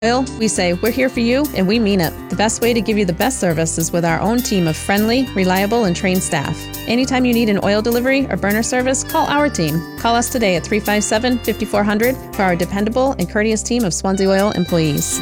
Oil, we say we're here for you and we mean it. The best way to give you the best service is with our own team of friendly, reliable, and trained staff. Anytime you need an oil delivery or burner service, call our team. Call us today at 357-5400 for our dependable and courteous team of Swansea Oil employees.